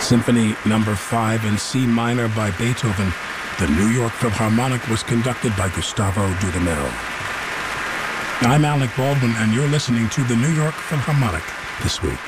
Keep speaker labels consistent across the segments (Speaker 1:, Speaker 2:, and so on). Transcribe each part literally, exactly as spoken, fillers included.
Speaker 1: Symphony Number five in C minor by Beethoven, the New York Philharmonic, was conducted by Gustavo Dudamel. I'm Alec Baldwin, and you're listening to the New York Philharmonic This Week.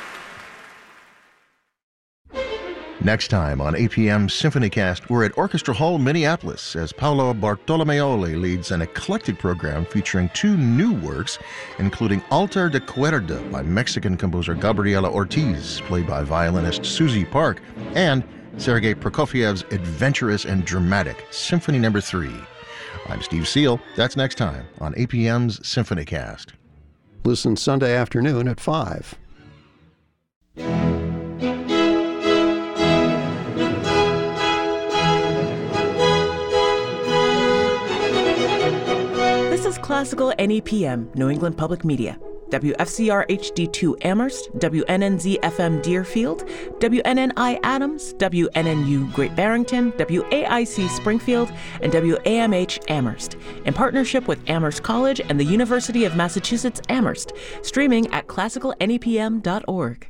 Speaker 2: Next time on A P M SymphonyCast, we're at Orchestra Hall, Minneapolis, as Paolo Bartolomeoli leads an eclectic program featuring two new works, including Altar de Cuerda by Mexican composer Gabriela Ortiz, played by violinist Susie Park, and Sergei Prokofiev's adventurous and dramatic Symphony Number three. I'm Steve Seal. That's next time on A P M's SymphonyCast.
Speaker 3: Listen Sunday afternoon at five.
Speaker 4: This is Classical N E P M, New England Public Media. W F C R H D two Amherst, W N N Z F M Deerfield, W N N I Adams, W N N U Great Barrington, W A I C Springfield, and W A M H Amherst, in partnership with Amherst College and the University of Massachusetts Amherst, streaming at classical N E P M dot org.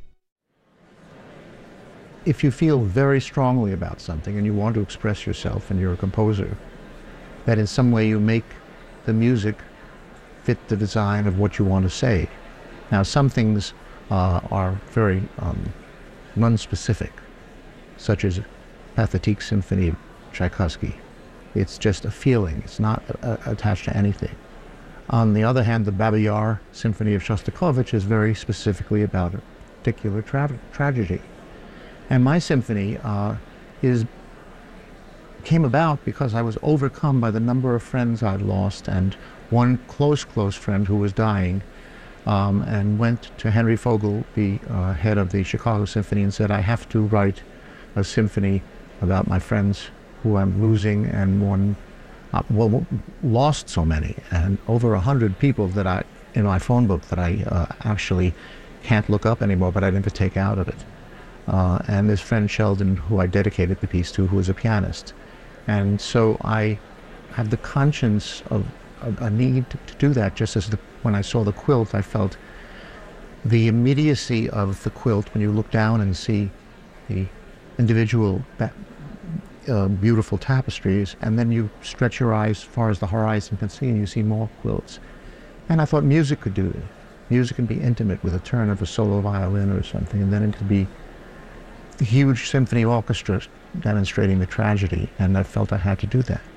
Speaker 5: If you feel very strongly about something and you want to express yourself and you're a composer, that in some way you make the music fit the design of what you want to say. Now, some things uh, are very um, non-specific, such as Pathetique Symphony of Tchaikovsky. It's just a feeling. It's not uh, attached to anything. On the other hand, the Babi Yar Symphony of Shostakovich is very specifically about a particular tra- tragedy. And my symphony uh, is came about because I was overcome by the number of friends I'd lost, and one close, close friend who was dying, um, and went to Henry Fogel, the uh, head of the Chicago Symphony, and said, I have to write a symphony about my friends who I'm losing, and one, uh, well, lost so many, and over a hundred people that I, in my phone book, that I uh, actually can't look up anymore, but I never take out of it. Uh, and this friend Sheldon, who I dedicated the piece to, who was a pianist. And so I have the conscience of a, a need to, to do that, just as the, when I saw the quilt, I felt the immediacy of the quilt when you look down and see the individual uh, beautiful tapestries, and then you stretch your eyes as far as the horizon can see and you see more quilts. And I thought music could do it. Music can be intimate with a turn of a solo violin or something, and then it could be the huge symphony orchestra demonstrating the tragedy, and I felt I had to do that.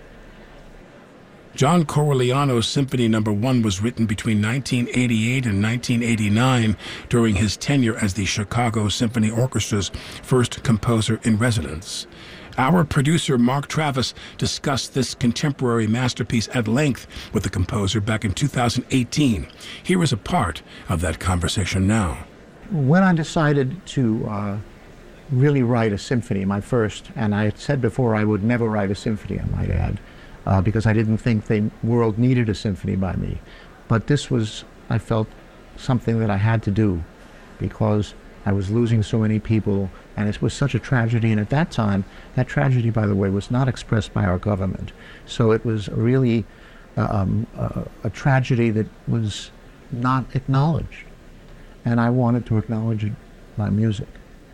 Speaker 1: John Corigliano's Symphony Number one was written between nineteen eighty-eight and nineteen eighty-nine during his tenure as the Chicago Symphony Orchestra's first composer in residence. Our producer, Mark Travis, discussed this contemporary masterpiece at length with the composer back in two thousand eighteen. Here is a part of that conversation now.
Speaker 5: When I decided to uh, really write a symphony, my first, and I had said before I would never write a symphony, I might add, uh, because I didn't think the world needed a symphony by me. But this was, I felt, something that I had to do, because I was losing so many people, and it was such a tragedy. And at that time, that tragedy, by the way, was not expressed by our government. So it was really um, a, a tragedy that was not acknowledged. And I wanted to acknowledge it by music.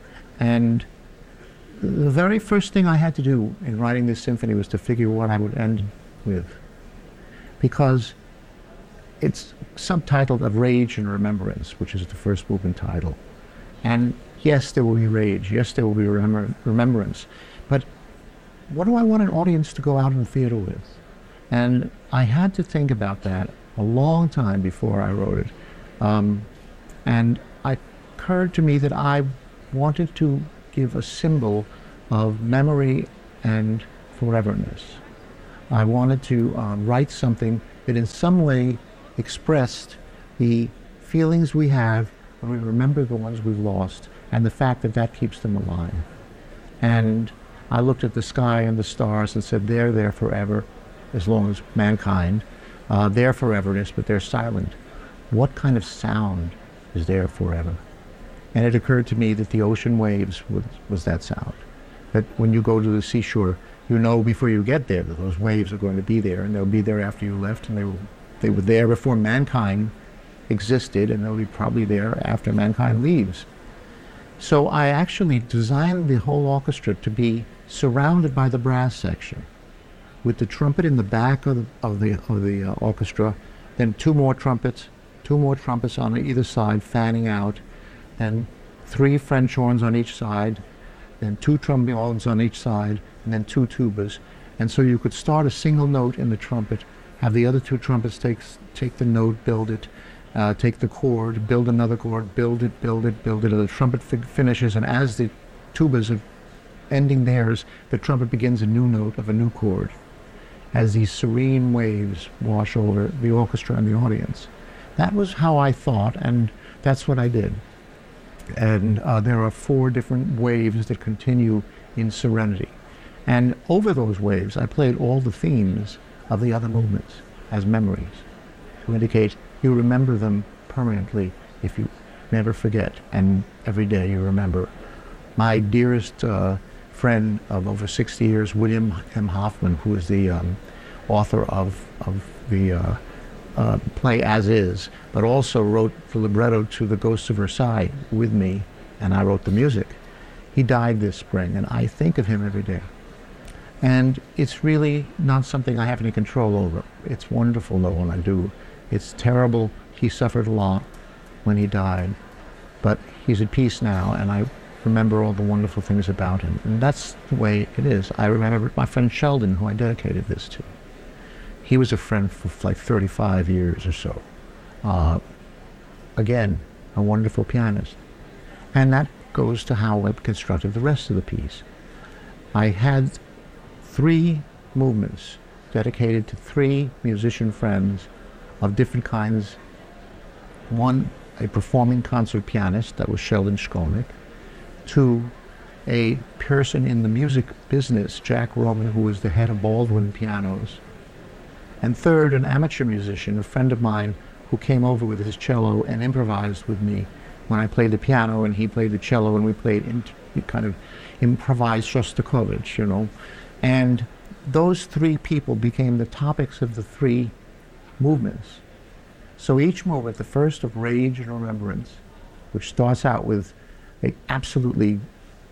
Speaker 5: And the very first thing I had to do in writing this symphony was to figure what I would end with, because it's subtitled Of Rage and Remembrance, which is the first movement title. And yes, there will be rage, yes, there will be remember- remembrance, but what do I want an audience to go out in the theater with? And I had to think about that a long time before I wrote it. Um, and it occurred to me that I wanted to give a symbol of memory and foreverness. I wanted to uh, write something that in some way expressed the feelings we have when we remember the ones we've lost, and the fact that that keeps them alive. And I looked at the sky and the stars and said, they're there forever, as long as mankind. Uh, they're foreverness, but they're silent. What kind of sound is there forever? And it occurred to me that the ocean waves was, was that sound. That when you go to the seashore, you know before you get there that those waves are going to be there, and they'll be there after you left, and they were, they were there before mankind existed, and they'll be probably there after mankind leaves. So I actually designed the whole orchestra to be surrounded by the brass section, with the trumpet in the back of the of the, of the uh, orchestra, then two more trumpets, two more trumpets on either side fanning out, then three French horns on each side, then two trombones on each side, and then two tubas. And so you could start a single note in the trumpet, have the other two trumpets take take the note, build it, uh, take the chord, build another chord, build it, build it, build it, and the trumpet fi- finishes, and as the tubas are ending theirs, the trumpet begins a new note of a new chord, as these serene waves wash over the orchestra and the audience. That was how I thought, and that's what I did. And uh, there are four different waves that continue in serenity. And over those waves, I played all the themes of the other movements as memories to indicate you remember them permanently if you never forget, and every day you remember. My dearest uh, friend of over sixty years, William M. Hoffman, who is the um, author of, of the uh, uh, play As Is, but also wrote the libretto to The Ghosts of Versailles with me, and I wrote the music. He died this spring, and I think of him every day. And it's really not something I have any control over. It's wonderful, though, when I do. It's terrible. He suffered a lot when he died, but he's at peace now, and I remember all the wonderful things about him. And that's the way it is. I remember my friend Sheldon, who I dedicated this to. He was a friend for like thirty-five years or so. Uh, again, a wonderful pianist. And that goes to how I constructed the rest of the piece. I had three movements dedicated to three musician friends of different kinds. One, a performing concert pianist, that was Sheldon Skolnick. Two, a person in the music business, Jack Roman, who was the head of Baldwin Pianos. And third, an amateur musician, a friend of mine, who came over with his cello and improvised with me when I played the piano and he played the cello, and we played in, kind of improvised Shostakovich, you know. And those three people became the topics of the three movements. So each movement, the first of Rage and Remembrance, which starts out with a absolutely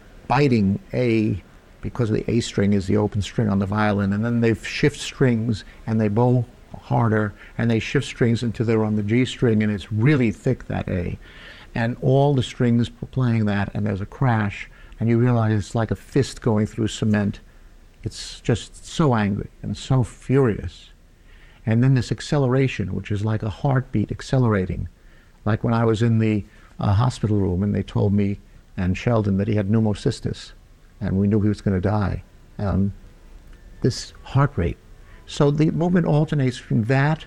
Speaker 5: biting A, because the A string is the open string on the violin, and then they shift strings and they bow harder, and they shift strings until they're on the G string, and it's really thick, that A. And all the strings playing that, and there's a crash, and you realize it's like a fist going through cement. It's just so angry and so furious. And then this acceleration, which is like a heartbeat accelerating. Like when I was in the uh, hospital room and they told me and Sheldon that he had pneumocystis, and we knew he was going to die. Um, this heart rate. So the movement alternates from that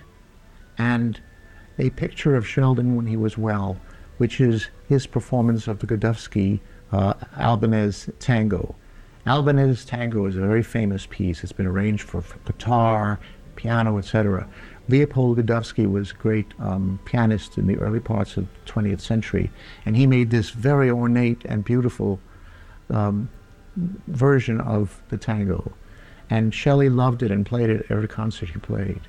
Speaker 5: and a picture of Sheldon when he was well, which is his performance of the Godofsky uh, Albanese tango. Albanese tango is a very famous piece. It's been arranged for, for guitar, piano, et cetera. Leopold Godofsky was a great um, pianist in the early parts of the twentieth century, and he made this very ornate and beautiful um, version of the tango. And Shelley loved it and played it at every concert he played.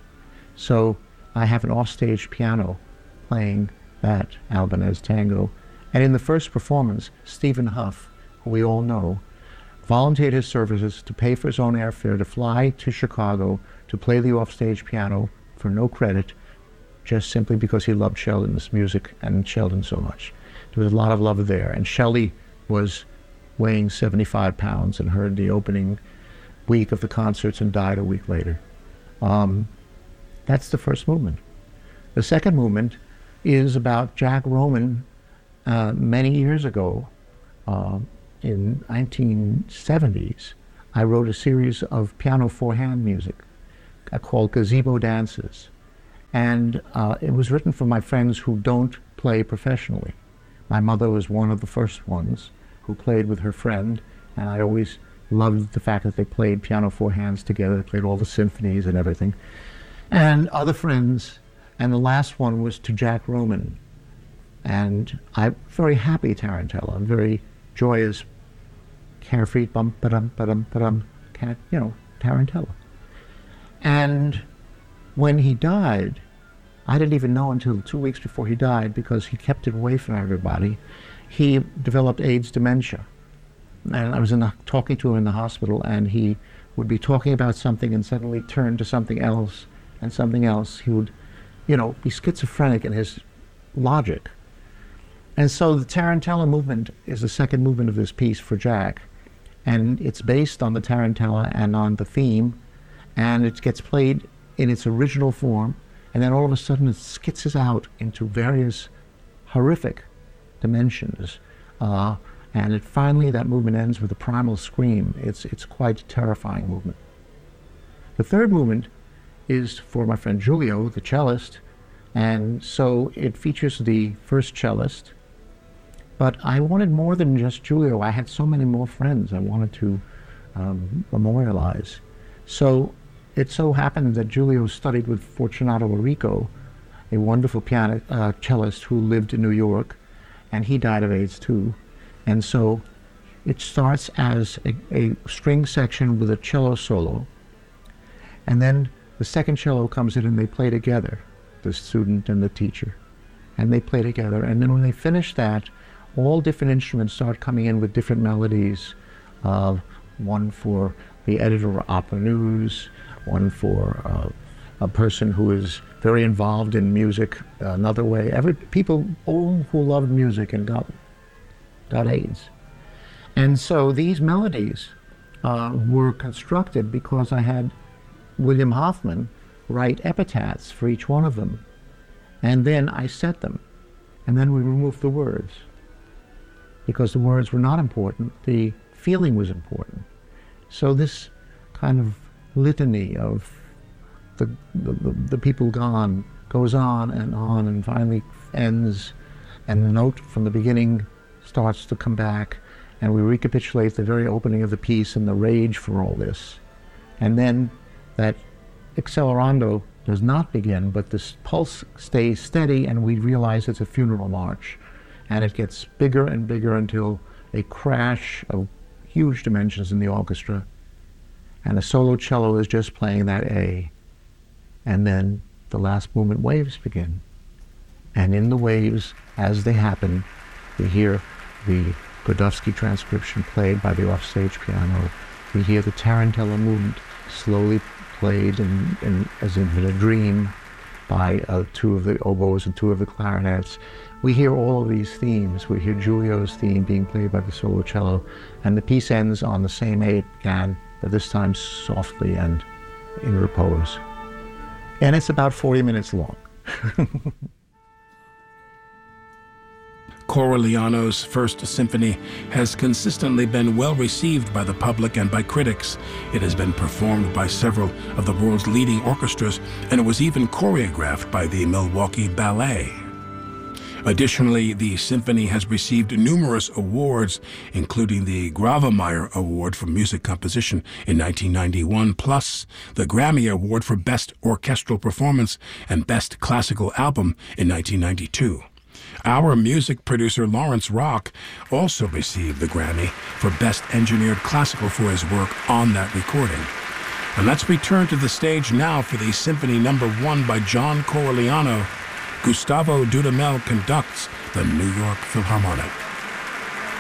Speaker 5: So I have an offstage piano playing that Albanese tango. And in the first performance, Stephen Huff, who we all know, volunteered his services to pay for his own airfare to fly to Chicago to play the offstage piano for no credit, just simply because he loved Sheldon's music and Sheldon so much. There was a lot of love there. And Shelley was weighing seventy-five pounds and heard the opening week of the concerts and died a week later. Um, that's the first movement. The second movement is about Jack Roman. Uh, many years ago, uh, in nineteen seventies, I wrote a series of piano four-hand music uh, called Gazebo Dances. And uh, it was written for my friends who don't play professionally. My mother was one of the first ones who played with her friend, and I always loved the fact that they played piano four hands together. They played all the symphonies and everything. And other friends, and the last one was to Jack Roman. And I'm very happy tarantella, very joyous, carefree, bum ba dum ba dum ba dum, you know, tarantella. And when he died, I didn't even know until two weeks before he died, because he kept it away from everybody. he developed AIDS dementia. And I was in the, talking to him in the hospital, and he would be talking about something and suddenly turn to something else and something else. He would, you know, be schizophrenic in his logic. And so the Tarantella movement is the second movement of this piece for Jack. And it's based on the Tarantella and on the theme, and it gets played in its original form, and then all of a sudden it skitzes out into various horrific dimensions. Uh, and it finally, that movement ends with a primal scream. It's, it's quite a terrifying movement. The third movement is for my friend Giulio, the cellist, and so it features the first cellist. But I wanted more than just Giulio. I had so many more friends I wanted to um, memorialize. So it so happened that Giulio studied with Fortunato Enrico, a wonderful piano, uh, cellist who lived in New York, and he died of AIDS too. And so it starts as a, a string section with a cello solo, and then the second cello comes in and they play together, the student and the teacher, and they play together. And then when they finish that, all different instruments start coming in with different melodies, uh, one for the editor of Opera News, one for uh, a person who is very involved in music, uh, another way. Every people all who loved music and got got AIDS. And so these melodies uh, were constructed because I had William Hoffman write epitaphs for each one of them. And then I set them. And then we removed the words. Because the words were not important, the feeling was important. So this kind of litany of the, the, the, the people gone goes on and on and finally ends, and the note from the beginning starts to come back, and we recapitulate the very opening of the piece and the rage for all this. And then that accelerando does not begin, but this pulse stays steady, and we realize it's a funeral march. And it gets bigger and bigger until a crash of huge dimensions in the orchestra, and a solo cello is just playing that A. And then the last movement waves begin. And in the waves, as they happen, we hear the Godofsky transcription played by the offstage piano. We hear the Tarantella movement slowly played in, in, as if in a dream by uh, two of the oboes and two of the clarinets. We hear all of these themes. We hear Giulio's theme being played by the solo cello, and the piece ends on the same A it began, but this time softly and in repose. And it's about forty minutes long.
Speaker 1: Corigliano's First Symphony has consistently been well received by the public and by critics. It has been performed by several of the world's leading orchestras, and it was even choreographed by the Milwaukee Ballet. Additionally, the symphony has received numerous awards, including the Grawemeyer Award for Music Composition in nineteen ninety-one, plus the Grammy Award for Best Orchestral Performance and Best Classical Album in nineteen ninety-two. Our music producer Lawrence Rock also received the Grammy for Best Engineered Classical for his work on that recording. And let's return to the stage now for the Symphony Number One by John Corigliano. Gustavo Dudamel conducts the New York Philharmonic.